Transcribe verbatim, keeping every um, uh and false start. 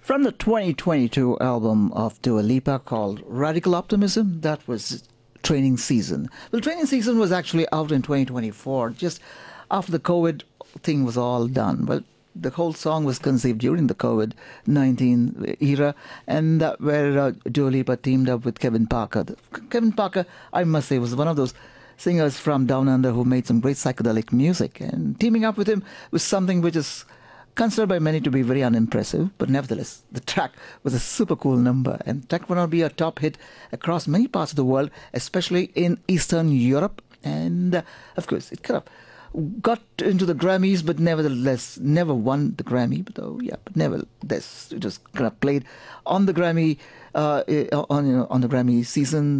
From the twenty twenty-two album of Dua Lipa called Radical Optimism, that was Training Season. Well, Training Season was actually out in twenty twenty-four, just after the COVID thing was all done. Well, the whole song was conceived during the COVID nineteen era, and that where uh, Dua Lipa teamed up with Kevin Parker. The, Kevin Parker, I must say, was one of those singers from Down Under who made some great psychedelic music, and teaming up with him was something which is considered by many to be very unimpressive, but nevertheless, the track was a super cool number, and the track went on to be a top hit across many parts of the world, especially in Eastern Europe, and uh, of course, it kind of got into the Grammys, but nevertheless, never won the Grammy, but oh yeah, but nevertheless, it was kind of played on the Grammy, uh, on, you know, on the Grammy season